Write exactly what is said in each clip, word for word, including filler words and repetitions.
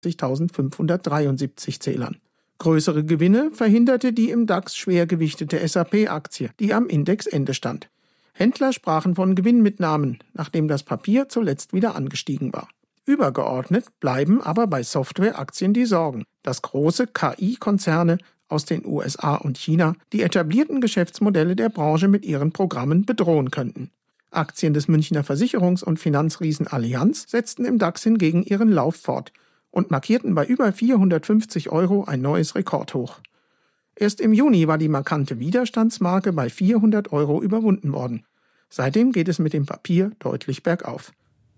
fünfhundertdreiundsiebzig Zählern. Größere Gewinne verhinderte die im DAX schwer gewichtete S A P-Aktie, die am Indexende stand. Händler sprachen von Gewinnmitnahmen, nachdem das Papier zuletzt wieder angestiegen war. Übergeordnet bleiben aber bei Softwareaktien die Sorgen, dass große K I-Konzerne aus den U S A und China die etablierten Geschäftsmodelle der Branche mit ihren Programmen bedrohen könnten. Aktien des Münchner Versicherungs- und Finanzriesen Allianz setzten im DAX hingegen ihren Lauf fort und markierten bei über vierhundertfünfzig Euro ein neues Rekordhoch. Erst im Juni war die markante Widerstandsmarke bei vierhundert Euro überwunden worden. Seitdem geht es mit dem Papier deutlich bergauf.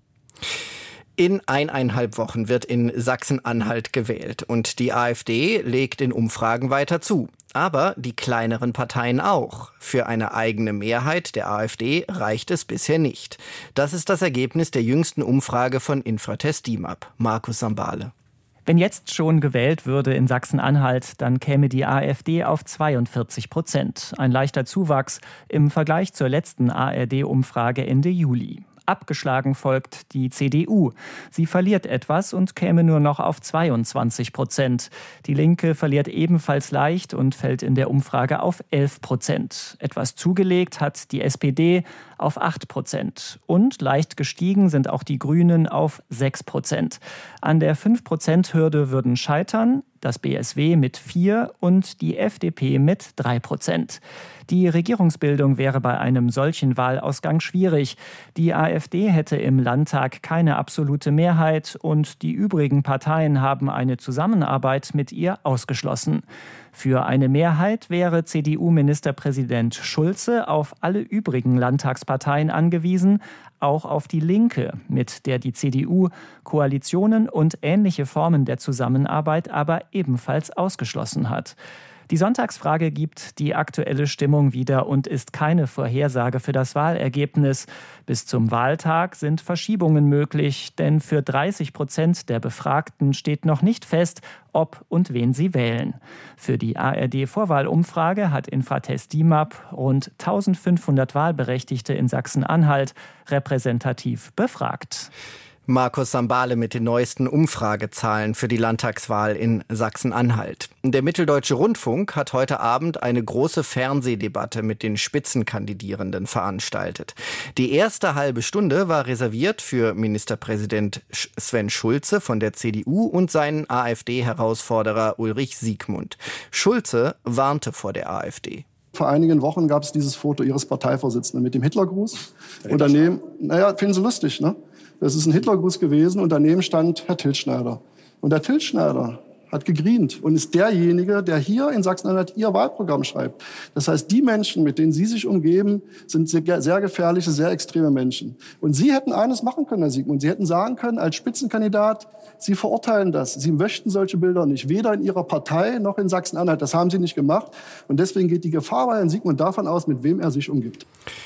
In eineinhalb Wochen wird in Sachsen-Anhalt gewählt und die AfD legt in Umfragen weiter zu. Aber die kleineren Parteien auch. Für eine eigene Mehrheit der AfD reicht es bisher nicht. Das ist das Ergebnis der jüngsten Umfrage von Infratest DIMAP. Markus Sambale. Wenn jetzt schon gewählt würde in Sachsen-Anhalt, dann käme die AfD auf zweiundvierzig Prozent. Ein leichter Zuwachs im Vergleich zur letzten A R D-Umfrage Ende Juli. Abgeschlagen folgt die C D U. Sie verliert etwas und käme nur noch auf zweiundzwanzig Prozent. Die Linke verliert ebenfalls leicht und fällt in der Umfrage auf elf Prozent. Etwas zugelegt hat die S P D auf acht Prozent. Und leicht gestiegen sind auch die Grünen auf sechs Prozent. An der fünf Prozent Hürde würden scheitern das B S W mit vier und die F D P mit drei Prozent. Die Regierungsbildung wäre bei einem solchen Wahlausgang schwierig. Die AfD hätte im Landtag keine absolute Mehrheit und die übrigen Parteien haben eine Zusammenarbeit mit ihr ausgeschlossen. Für eine Mehrheit wäre C D U-Ministerpräsident Schulze auf alle übrigen Landtagsparteien angewiesen, auch auf die Linke, mit der die C D U Koalitionen und ähnliche Formen der Zusammenarbeit aber ebenfalls ausgeschlossen hat. Die Sonntagsfrage gibt die aktuelle Stimmung wieder und ist keine Vorhersage für das Wahlergebnis. Bis zum Wahltag sind Verschiebungen möglich, denn für dreißig Prozent der Befragten steht noch nicht fest, ob und wen sie wählen. Für die A R D-Vorwahlumfrage hat Infratest DIMAP rund eintausendfünfhundert Wahlberechtigte in Sachsen-Anhalt repräsentativ befragt. Markus Sambale mit den neuesten Umfragezahlen für die Landtagswahl in Sachsen-Anhalt. Der Mitteldeutsche Rundfunk hat heute Abend eine große Fernsehdebatte mit den Spitzenkandidierenden veranstaltet. Die erste halbe Stunde war reserviert für Ministerpräsident Sven Schulze von der C D U und seinen AfD-Herausforderer Ulrich Siegmund. Schulze warnte vor der AfD. Vor einigen Wochen gab es dieses Foto Ihres Parteivorsitzenden mit dem Hitlergruß. Und daneben, naja, finden Sie lustig, ne? Das ist ein Hitlergruß gewesen und daneben stand Herr Tilschneider. Und der Tilschneider hat gegrient und ist derjenige, der hier in Sachsen-Anhalt Ihr Wahlprogramm schreibt. Das heißt, die Menschen, mit denen Sie sich umgeben, sind sehr, sehr gefährliche, sehr extreme Menschen. Und Sie hätten eines machen können, Herr Siegmund. Sie hätten sagen können, als Spitzenkandidat, Sie verurteilen das. Sie möchten solche Bilder nicht, weder in Ihrer Partei noch in Sachsen-Anhalt. Das haben Sie nicht gemacht. Und deswegen geht die Gefahr bei Herrn Siegmund davon aus, mit wem er sich umgibt.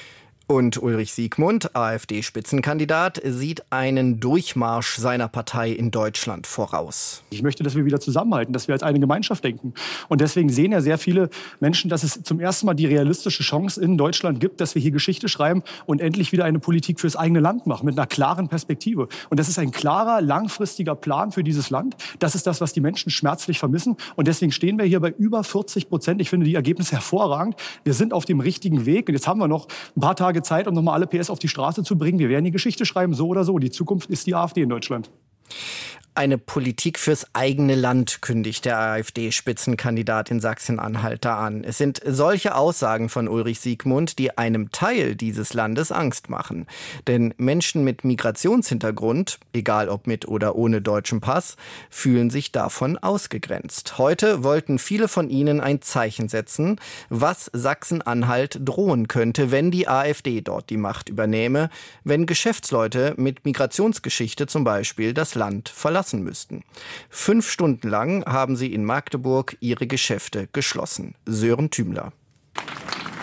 Und Ulrich Siegmund, AfD-Spitzenkandidat, sieht einen Durchmarsch seiner Partei in Deutschland voraus. Ich möchte, dass wir wieder zusammenhalten, dass wir als eine Gemeinschaft denken. Und deswegen sehen ja sehr viele Menschen, dass es zum ersten Mal die realistische Chance in Deutschland gibt, dass wir hier Geschichte schreiben und endlich wieder eine Politik fürs eigene Land machen, mit einer klaren Perspektive. Und das ist ein klarer, langfristiger Plan für dieses Land. Das ist das, was die Menschen schmerzlich vermissen. Und deswegen stehen wir hier bei über vierzig Prozent. Ich finde die Ergebnisse hervorragend. Wir sind auf dem richtigen Weg. Und jetzt haben wir noch ein paar Tage Zeit, um nochmal alle P S auf die Straße zu bringen. Wir werden die Geschichte schreiben, so oder so. Die Zukunft ist die AfD in Deutschland. Eine Politik fürs eigene Land kündigt der AfD-Spitzenkandidat in Sachsen-Anhalt da an. Es sind solche Aussagen von Ulrich Siegmund, die einem Teil dieses Landes Angst machen. Denn Menschen mit Migrationshintergrund, egal ob mit oder ohne deutschen Pass, fühlen sich davon ausgegrenzt. Heute wollten viele von ihnen ein Zeichen setzen, was Sachsen-Anhalt drohen könnte, wenn die AfD dort die Macht übernehme, wenn Geschäftsleute mit Migrationsgeschichte zum Beispiel das Land verlassen müssten. Fünf Stunden lang haben sie in Magdeburg ihre Geschäfte geschlossen. Sören Thümler.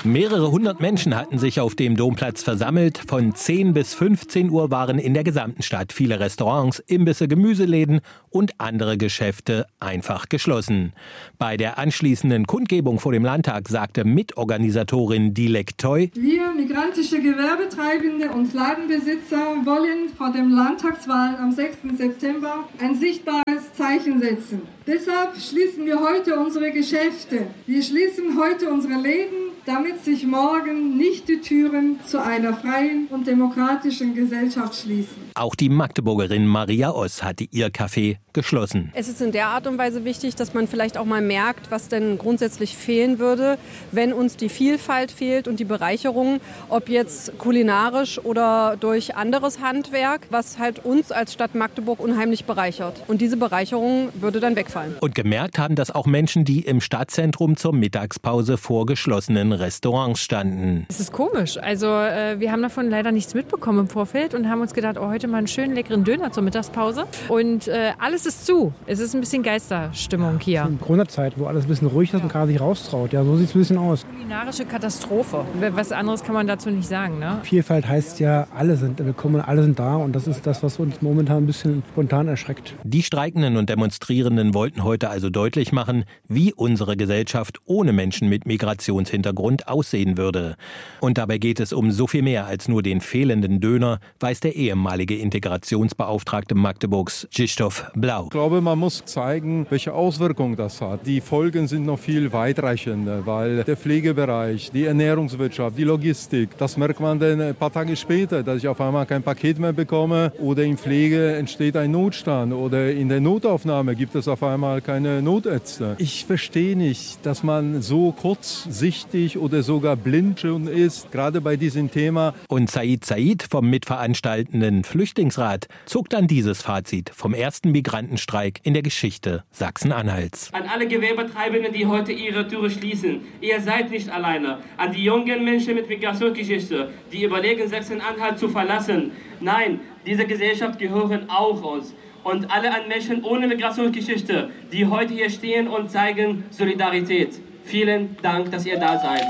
Mehrere hundert Menschen hatten sich auf dem Domplatz versammelt. Von zehn bis fünfzehn Uhr waren in der gesamten Stadt viele Restaurants, Imbisse, Gemüseläden und andere Geschäfte einfach geschlossen. Bei der anschließenden Kundgebung vor dem Landtag sagte Mitorganisatorin Dilek Toy: Wir migrantische Gewerbetreibende und Ladenbesitzer wollen vor der Landtagswahl am sechsten September ein sichtbares Zeichen setzen. Deshalb schließen wir heute unsere Geschäfte. Wir schließen heute unsere Läden, damit sich morgen nicht die Türen zu einer freien und demokratischen Gesellschaft schließen. Auch die Magdeburgerin Maria Oss hatte ihr Café geschlossen. Es ist in der Art und Weise wichtig, dass man vielleicht auch mal merkt, was denn grundsätzlich fehlen würde, wenn uns die Vielfalt fehlt und die Bereicherung, ob jetzt kulinarisch oder durch anderes Handwerk, was halt uns als Stadt Magdeburg unheimlich bereichert. Und diese Bereicherung würde dann wegfallen. Und gemerkt haben das auch Menschen, die im Stadtzentrum zur Mittagspause vor geschlossenen Restaurants standen. Es ist komisch. Also äh, wir haben davon leider nichts mitbekommen im Vorfeld und haben uns gedacht, oh, heute mal einen schönen leckeren Döner zur Mittagspause. Und äh, alles ist zu. Es ist ein bisschen Geisterstimmung hier. In Corona-Zeit, wo alles ein bisschen ruhig ist und keiner sich raustraut. Ja, so sieht es ein bisschen aus. Kulinarische Katastrophe. Was anderes kann man dazu nicht sagen, ne? Vielfalt heißt ja, alle sind willkommen, alle sind da. Und das ist das, was uns momentan ein bisschen spontan erschreckt. Die Streikenden und Demonstrierenden wollten heute also deutlich machen, wie unsere Gesellschaft ohne Menschen mit Migrationshintergrund aussehen würde. Und dabei geht es um so viel mehr als nur den fehlenden Döner, weiß der ehemalige Integrationsbeauftragte Magdeburgs, Krzysztof Blau. Ich glaube, man muss zeigen, welche Auswirkungen das hat. Die Folgen sind noch viel weitreichender, weil der Pflegebereich, die Ernährungswirtschaft, die Logistik, das merkt man dann ein paar Tage später, dass ich auf einmal kein Paket mehr bekomme oder in Pflege entsteht ein Notstand oder in der Notaufnahme gibt es auf einmal keine Notärzte. Ich verstehe nicht, dass man so kurzsichtig oder sogar blind schon ist, gerade bei diesem Thema. Und Said Said vom mitveranstaltenden Flüchtlingsrat zog dann dieses Fazit vom ersten Migrantenstreik in der Geschichte Sachsen-Anhalts. An alle Gewerbetreibenden, die heute ihre Türe schließen, ihr seid nicht alleine. An die jungen Menschen mit Migrationsgeschichte, die überlegen, Sachsen-Anhalt zu verlassen. Nein, diese Gesellschaft gehören auch uns. Und alle an Menschen ohne Migrationsgeschichte, die heute hier stehen und zeigen Solidarität. Vielen Dank, dass ihr da seid.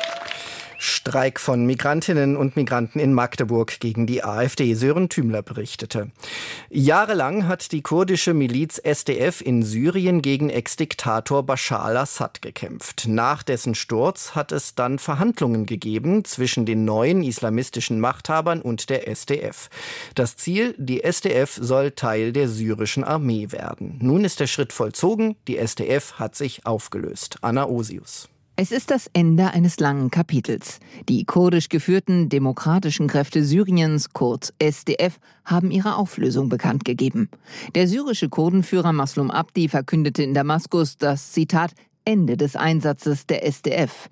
Streik von Migrantinnen und Migranten in Magdeburg gegen die AfD. Sören Thümler berichtete. Jahrelang hat die kurdische Miliz S D F in Syrien gegen Ex-Diktator Bashar al-Assad gekämpft. Nach dessen Sturz hat es dann Verhandlungen gegeben zwischen den neuen islamistischen Machthabern und der S D F. Das Ziel, die S D F soll Teil der syrischen Armee werden. Nun ist der Schritt vollzogen, die S D F hat sich aufgelöst. Anna Osius. Es ist das Ende eines langen Kapitels. Die kurdisch geführten demokratischen Kräfte Syriens, kurz S D F, haben ihre Auflösung bekannt gegeben. Der syrische Kurdenführer Maslum Abdi verkündete in Damaskus das, Zitat, Ende des Einsatzes der S D F.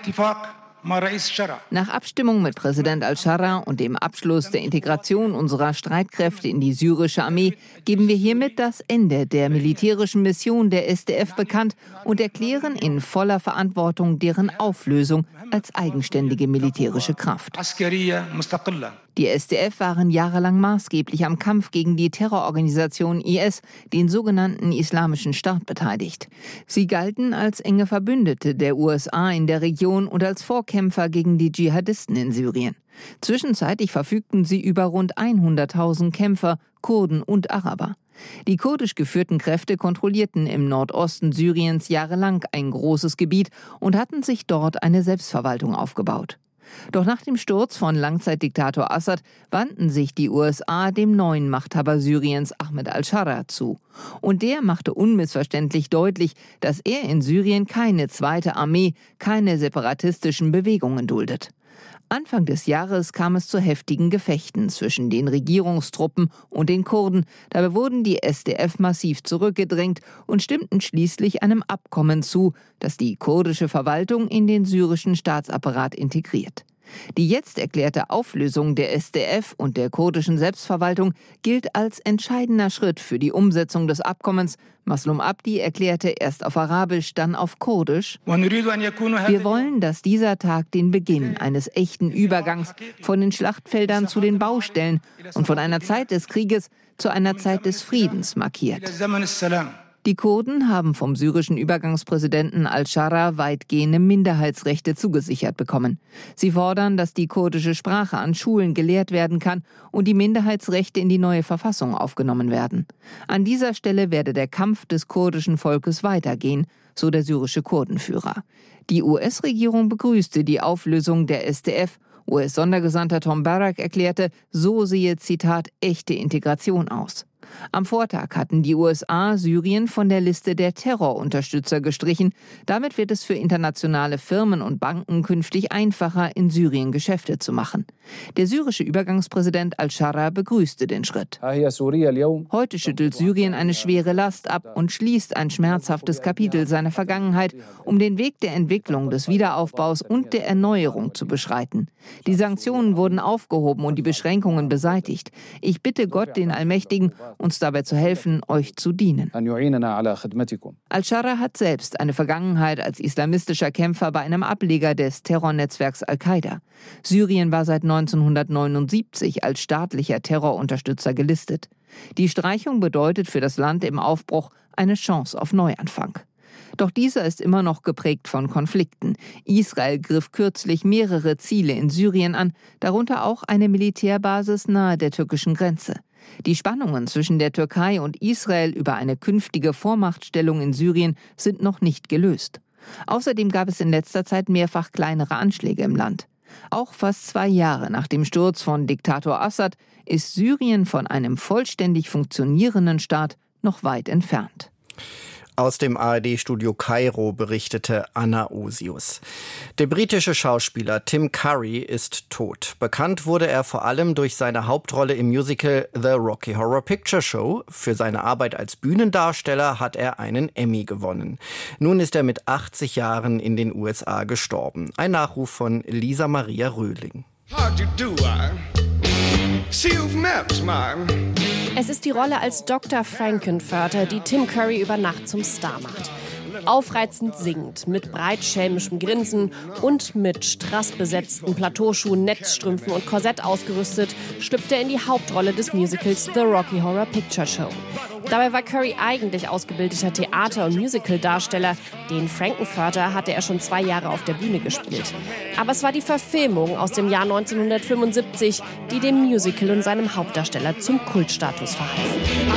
Nach Abstimmung mit Präsident al-Sharra und dem Abschluss der Integration unserer Streitkräfte in die syrische Armee geben wir hiermit das Ende der militärischen Mission der S D F bekannt und erklären in voller Verantwortung deren Auflösung als eigenständige militärische Kraft. Die S D F waren jahrelang maßgeblich am Kampf gegen die Terrororganisation I S, den sogenannten Islamischen Staat, beteiligt. Sie galten als enge Verbündete der U S A in der Region und als Vorkämpfer gegen die Dschihadisten in Syrien. Zwischenzeitlich verfügten sie über rund hunderttausend Kämpfer, Kurden und Araber. Die kurdisch geführten Kräfte kontrollierten im Nordosten Syriens jahrelang ein großes Gebiet und hatten sich dort eine Selbstverwaltung aufgebaut. Doch nach dem Sturz von Langzeitdiktator Assad wandten sich die U S A dem neuen Machthaber Syriens Ahmed al-Sharra zu. Und der machte unmissverständlich deutlich, dass er in Syrien keine zweite Armee, keine separatistischen Bewegungen duldet. Anfang des Jahres kam es zu heftigen Gefechten zwischen den Regierungstruppen und den Kurden. Dabei wurden die S D F massiv zurückgedrängt und stimmten schließlich einem Abkommen zu, das die kurdische Verwaltung in den syrischen Staatsapparat integriert. Die jetzt erklärte Auflösung der S D F und der kurdischen Selbstverwaltung gilt als entscheidender Schritt für die Umsetzung des Abkommens. Maslum Abdi erklärte erst auf Arabisch, dann auf Kurdisch: Wir wollen, dass dieser Tag den Beginn eines echten Übergangs von den Schlachtfeldern zu den Baustellen und von einer Zeit des Krieges zu einer Zeit des Friedens markiert. Die Kurden haben vom syrischen Übergangspräsidenten al-Sharra weitgehende Minderheitsrechte zugesichert bekommen. Sie fordern, dass die kurdische Sprache an Schulen gelehrt werden kann und die Minderheitsrechte in die neue Verfassung aufgenommen werden. An dieser Stelle werde der Kampf des kurdischen Volkes weitergehen, so der syrische Kurdenführer. Die U S-Regierung begrüßte die Auflösung der S D F. U S-Sondergesandter Tom Barrack erklärte, so sehe, Zitat, echte Integration aus. Am Vortag hatten die U S A Syrien von der Liste der Terrorunterstützer gestrichen. Damit wird es für internationale Firmen und Banken künftig einfacher, in Syrien Geschäfte zu machen. Der syrische Übergangspräsident al-Sharra begrüßte den Schritt. Heute schüttelt Syrien eine schwere Last ab und schließt ein schmerzhaftes Kapitel seiner Vergangenheit, um den Weg der Entwicklung, des Wiederaufbaus und der Erneuerung zu beschreiten. Die Sanktionen wurden aufgehoben und die Beschränkungen beseitigt. Ich bitte Gott, den Allmächtigen, uns dabei zu helfen, euch zu dienen. Al-Sharra hat selbst eine Vergangenheit als islamistischer Kämpfer bei einem Ableger des Terrornetzwerks Al-Qaida. Syrien war seit neunzehnhundertneunundsiebzig als staatlicher Terrorunterstützer gelistet. Die Streichung bedeutet für das Land im Aufbruch eine Chance auf Neuanfang. Doch dieser ist immer noch geprägt von Konflikten. Israel griff kürzlich mehrere Ziele in Syrien an, darunter auch eine Militärbasis nahe der türkischen Grenze. Die Spannungen zwischen der Türkei und Israel über eine künftige Vormachtstellung in Syrien sind noch nicht gelöst. Außerdem gab es in letzter Zeit mehrfach kleinere Anschläge im Land. Auch fast zwei Jahre nach dem Sturz von Diktator Assad ist Syrien von einem vollständig funktionierenden Staat noch weit entfernt. Aus dem A R D-Studio Kairo berichtete Anna Osius. Der britische Schauspieler Tim Curry ist tot. Bekannt wurde er vor allem durch seine Hauptrolle im Musical The Rocky Horror Picture Show. Für seine Arbeit als Bühnendarsteller hat er einen Emmy gewonnen. Nun ist er mit achtzig Jahren in den U S A gestorben. Ein Nachruf von Lisa Maria Röhling. Es ist die Rolle als Doktor Frankenfurter, die Tim Curry über Nacht zum Star macht. Aufreizend singend, mit breit schelmischem Grinsen und mit strassbesetzten Plateauschuhen, Netzstrümpfen und Korsett ausgerüstet, schlüpft er in die Hauptrolle des Musicals The Rocky Horror Picture Show. Dabei war Curry eigentlich ausgebildeter Theater- und Musicaldarsteller. Den Frankenfurter hatte er schon zwei Jahre auf der Bühne gespielt. Aber es war die Verfilmung aus dem Jahr neunzehnhundertfünfundsiebzig, die dem Musical und seinem Hauptdarsteller zum Kultstatus verhalf.